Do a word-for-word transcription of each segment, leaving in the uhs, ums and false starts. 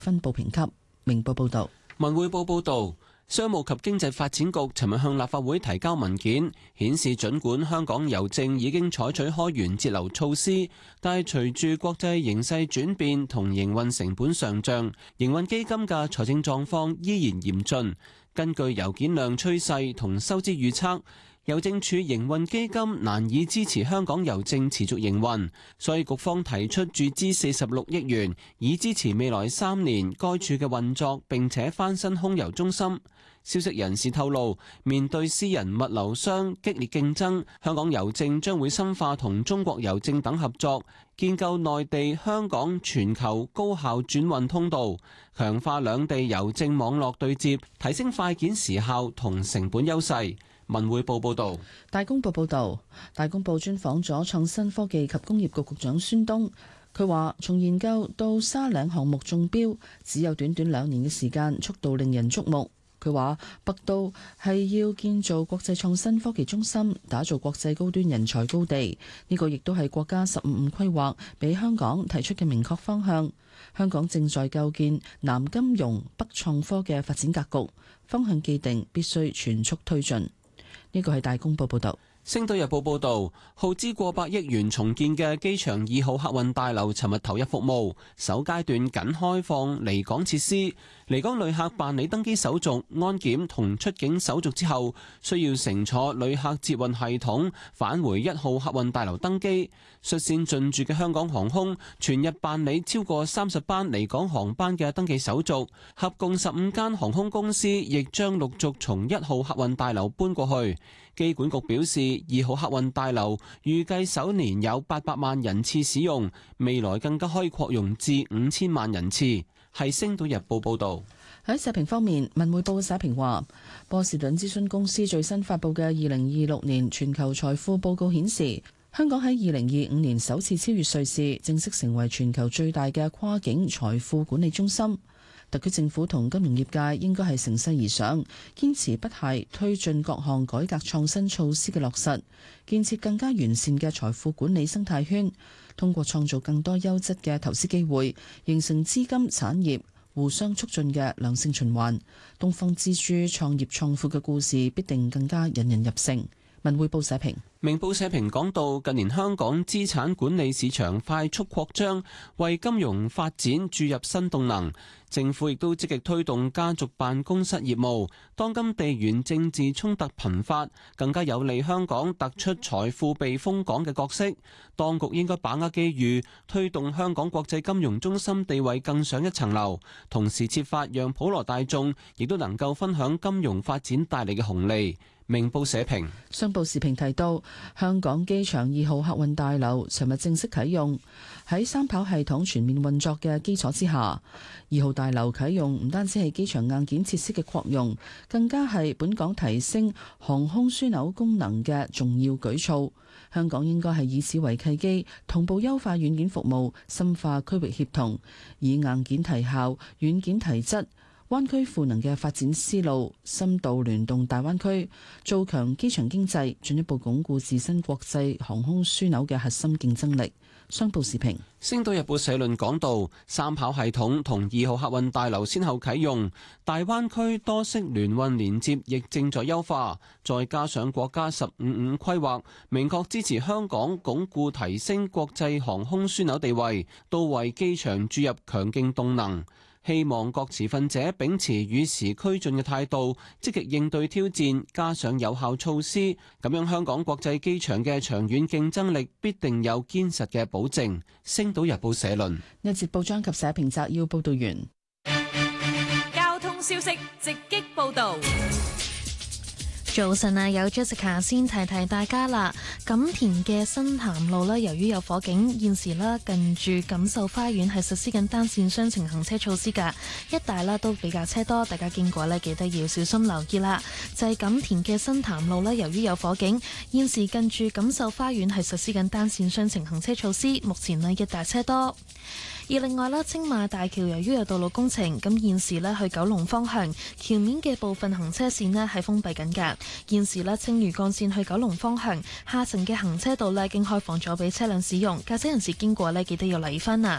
分部評級。明報報道。 文匯報報道。商務及經濟發展局尋日向立法會提交文件，顯示儘管香港郵政已經採取開源節流措施，但係隨住國際形勢轉變同營運成本上漲，營運基金嘅財政狀況依然嚴峻。根據郵件量趨勢同收支預測，郵政署營運基金難以支持香港郵政持續營運，所以局方提出注資四十六億元，以支持未來三年該處嘅運作，並且翻新空郵中心。消息人士透露，面對私人物流商激烈競爭，香港郵政將會深化同中國郵政等合作，建構內地、香港、全球高效轉運通道，強化兩地郵政網絡對接，提升快件時效同成本優勢。文匯報報道。 大公報報道，大公報專訪咗創新科技及工業局局長孫東，佢話從研究到沙嶺項目中標，只有短短兩年嘅時間，速度令人矚目。佢話北都係要建造國際創新科技中心，打造國際高端人才高地，呢個亦都係國家十五五規劃俾香港提出嘅明確方向。香港正在構建南金融北創科嘅發展格局，方向既定，必須全速推進。呢個係大公報報導。 星島日報報導，耗資過百億元重建嘅機場二號客運大樓，尋日投入服務，首階段僅開放離港設施。離港旅客辦理登機手續、安檢同出境手續之後，需要乘坐旅客接運系統返回一號客運大樓登機。率先進駐嘅香港航空，全日辦理超過三十班離港航班嘅登記手續，合共十五間航空公司亦將陸續從一號客運大樓搬過去。機管局表示，二號客運大樓預計首年有八百萬人次使用，未來更加可以擴容至五千萬人次。係《星島日報》報導。 喺社評方面，文匯報社評話，波士頓諮詢公司最新發布嘅二零二六年全球財富報告顯示，香港喺二零二五年首次超越瑞士，正式成為全球最大嘅跨境財富管理中心。特區政府同金融業界應該係乘勢而上，堅持不懈推進各項改革創新措施嘅落實，建設更加完善嘅財富管理生態圈，通過創造更多優質嘅投資機會，形成資金產業互相促進嘅良性循環。東方之珠創業創富嘅故事必定更加引人入勝。文匯報社評。 明報社評講到，近年香港資產管理市場快速擴張，為金融發展注入新動能。政府亦都積極推動家族辦公室業務。當今地緣政治衝突頻發，更加有利香港突出財富避風港嘅角色。當局應該把握機遇，推動香港國際金融中心地位更上一層樓，同時設法讓普羅大眾亦都能夠分享金融發展帶嚟嘅紅利。明報社評。 商報時評提到，香港機場二號客運大樓尋日正式啟用，喺三跑系統全面運作嘅基礎之下，二號大樓啟用唔單止係機場硬件設施嘅擴容，更加係本港提升航空樞紐功能嘅重要舉措。香港應該係以此為契機，同步優化軟件服務，深化區域協同，以硬件提效、軟件提質。灣區賦能嘅發展思路，深度聯動大灣區，做強機場經濟，進一步鞏固自身國際航空樞紐嘅核心競爭力。商報時評。 星島日報社論講到，三跑系統同二號客運大樓先後啟用，大灣區多式聯運連接亦正在優化，再加上國家十五五規劃，明確支持香港鞏固提升國際航空樞紐地位，都為機場注入強勁動能。希望各持份者秉持與時俱進嘅態度，積極應對挑戰，加上有效措施，咁樣香港國際機場嘅長遠競爭力必定有堅實嘅保證。星島日報社論。 一節報章及社評摘要報道完。 交通消息直擊報道。 早晨啊，有 Jessica 先提提大家啦。錦田嘅新潭路呢，由於有火警，現時呢近住錦繡花園係實施緊單線雙程行車措施㗎，一帶呢都比較車多，大家經過呢記得要小心留意啦。就係錦田嘅新潭路呢，由於有火警，現時近住錦繡花園係實施緊單線雙程行車措施，目前呢一帶車多。而另外啦，青馬大橋由於有道路工程，咁現時呢去九龍方向橋面嘅部分行車線呢係封閉緊㗎。現時呢青嶼幹線去九龍方向下層嘅行車道呢已經開放咗俾車輛使用，駕駛人士經過呢記得要留意返啊。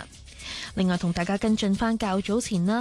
另外同大家跟進翻較早前啦，